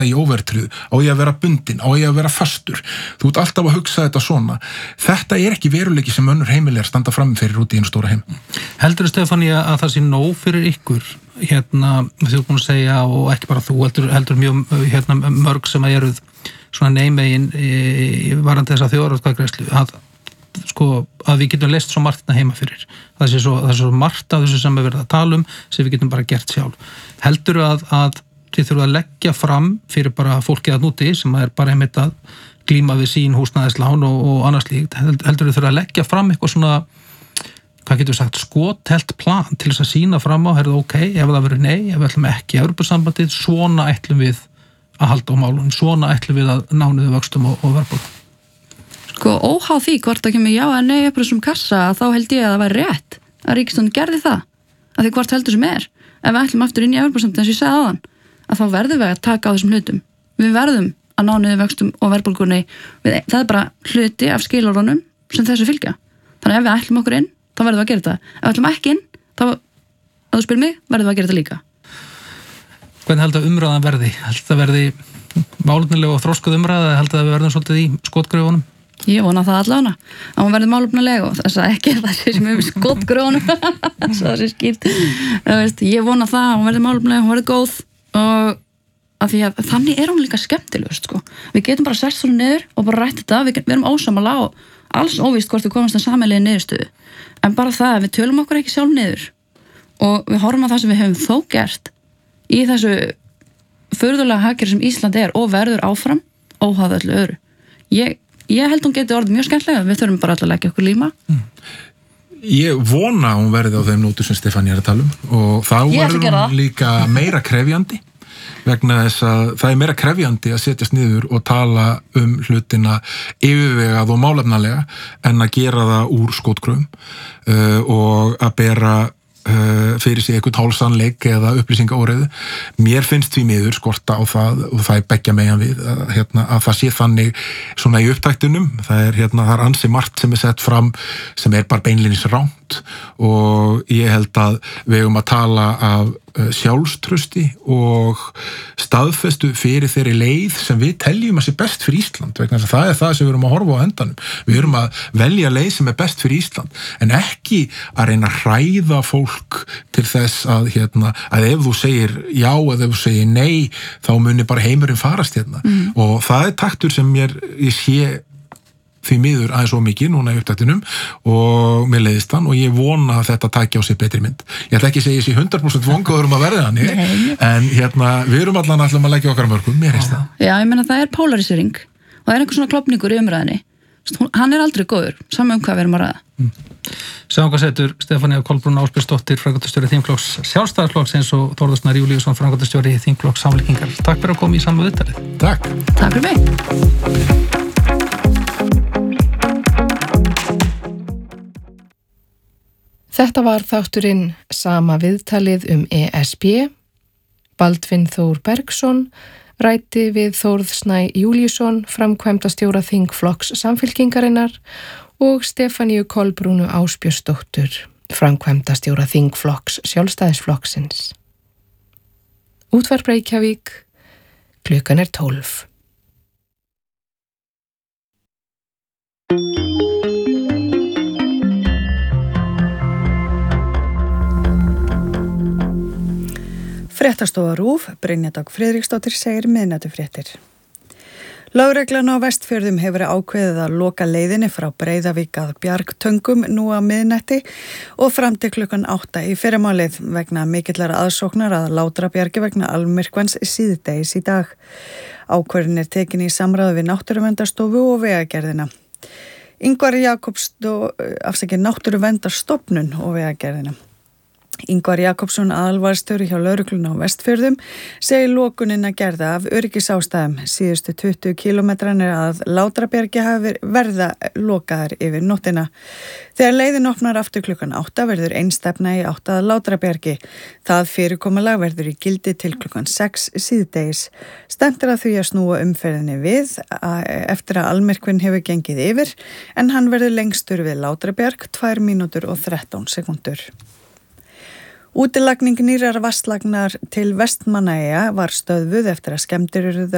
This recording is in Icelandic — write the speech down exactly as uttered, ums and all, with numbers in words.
í óverðtryggðu, á ég að vera bundin, á ég að vera fastur. Þú ert alltaf að hugsa þetta svona. Þetta er ekki veruleiki sem önnur heimilegar standa fram fyrir út í einu stóra heim. Heldur Stefánia að það sé nóg fyrir ykkur, hérna, þú ert búin að segja, og ekki bara þú, heldur, heldur mjög hérna, mörg sem að eruð svona neymegin varandi þessa þjóðaratkvæðagreiðslu, að sko, að við getum leyst svo margt þetta heima fyrir. Það sé svo, það sé svo margt af þessu sem við verðum að tala um sem við getum bara gert sjálf. Heldur að, að þið þurfa að leggja fram fyrir bara fólkið að núti sem er bara einmitt að glíma við sín húsnæðislán og, og annars líkt. Heldur þið þurfa að leggja fram eitthvað svona, hvað getur við sagt, skothelt plan til þess að sína fram á, herðu ok, ef það verður nei, ef við ætlum ekki Evrópusambandið, svona ætlum við að halda á málum, svona ætlum við að ná niður vöxtum og, og verðbólgu. Sko, óháð því hvort það kemur já eða nei upp þessum kassa, þá held ég að það væri rétt að ríkisstjórnin gerði það, að því hvort heldur sem er. Ef við ætlum aftur inn í Evrópusambandið, eins og ég sagði áðan, að þá verðum við að taka á þessum hlutum. Við verðum að ná niður vöxtum og verðbólgunni. Það er bara hluti af skilorðunum sem þessu fylgja. Þannig ef við ætlum okkur inn, þá verðum við að gera þetta. Ef við ætlum ekki inn, þá, að þú spyrir mig, verðum við að gera þetta líka. Hvernig heldur umræðan verði? Heldur það verði málefnileg og þroskuð umræða, eða heldur það við verðum svolítið í skotgröfunum? Ég vona það allavega, að hún verði málefnaleg og þess að ekki það sé sem við skotgröfunum, það sé skýrt. Ég vona það, að hún verði málefnaleg, hún verði góð, og að því að þannig er hún líka skemmtilegust, sko. Við getum bara sest svona niður og bara rætt þetta, við, við erum ósammála og alls óvíst hvort við komumst að sameiginlegu niðurstöðu. En bara það að við tölum okkur ekki sjálf niður og við horfum að það sem við höfum þó gert í þessu furðulega hagkerfi sem Ísland er og verður áfram óháð öllu öðru. Ég, ég held hún geti orðið mjög skemmtilega, við þurfum bara alltaf að leggja okkur líma. Mm. Ég vona að hún verði á þeim nótu sem Stefánia er að tala um og þá verður hún líka meira krefjandi vegna þess að það er meira krefjandi að setjast niður og tala um hlutina yfirvegað og málefnalega en að gera það úr skotgröfum uh, og að bera uh, fyrir sig eitthvað hálfsannleik eða upplýsingaóreiðu. Mér finnst því miður skorta á það og það er beggja megin við að, hérna, að það sé þannig svona í upptæktunum. Það er, hérna, það er ansi margt sem er sett fram sem er bara beinlínis ránt og ég held að við eigum að tala af sjálfstrausti og staðfestu fyrir þeirri leið sem við teljum að sé best fyrir Ísland vegna þess að það er það sem við erum að horfa á endanum. Við erum að velja leið sem er best fyrir Ísland en ekki að reyna að hræða fólk til þess að, hérna, að ef þú segir já eða ef þú segir nei þá muni bara heimurinn farast hérna mm. og það er taktur sem mér, ég sé því miður aðeins svo mikið núna í upptæktinum og mér leiðist hann og ég vona að þetta taki á sig betri mynd. Ég ætla ekki að segja þessi hundrað prósent vongaður um að verða hann en hérna, við erum allan allum að leggja okkar mörgum, mér heist það. Já, ég meina það er polarisering og það er einhver svona klopningur í umræðinni. Hann er aldrei góður, saman um hvað við erum að ræða. Mm. Sjáum hvað setur Stefánia Kolbrún Ásbjörnsdóttir, framkvæmdastjóri þingflokks Sjálfstæðisflokksins og Þórður Snær Júlíusson, framkvæmdastjóri þingflokks Samfylkingar. Takk fyrir að koma í sama viðtalið. Takk. Takk fyrir mig. Þetta var þátturinn Sama viðtalið um E S B. Baldvin Þór Bergsson ræddi við Þórð Snæ Júlíusson, framkvæmdastjóra þingflokks Samfylkingarinnar og Stefáníu Kolbrúnu Ásbjörnsdóttur, framkvæmdastjóra þingflokks Sjálfstæðisflokksins. Útvarp Reykjavík, klukkan er tólf. Fréttastofa RÚV, Brynja Dögg Friðriksdóttir segir miðnætufréttir. Lögreglan á Vestfjörðum hefur ákveðið að loka leiðinni frá Breiðavík að Bjargtöngum nú á miðnætti og fram til klukkan átta í fyrramálið vegna mikillar aðsóknar að Látrabjargi vegna almyrkvans síðdegis í dag. Ákvörðin er tekin í samráði við Náttúruverndarstofu og Vegagerðina. Ingvar Jakobsson, afsakið Náttúruverndarstofnun og Vegagerðina. Ingvar Jakobsson, aðalvarðstjóri hjá lögreglunni á Vestfjörðum, segir lokunina gerða af öryggisástæðum. Síðustu tuttugu kílómetranir að Látrabjargi hafi verða lokaðar yfir nóttina. Þegar leiðin opnar aftur klukkan átta verður ein stefna í átt að Látrabjargi. Það fyrirkomulag verður í gildi til klukkan sex síðdegis. Stefnt er að því að snúa umferðinni við eftir að almyrkvinn hefur gengið yfir, en hann verður lengstur við Látrabjarg, tvær mínútur og þrettán sekúndur. Útilagning nýrrar vatnslagnar til Vestmannaeyja var stöðvuð eftir að skemmdir urðu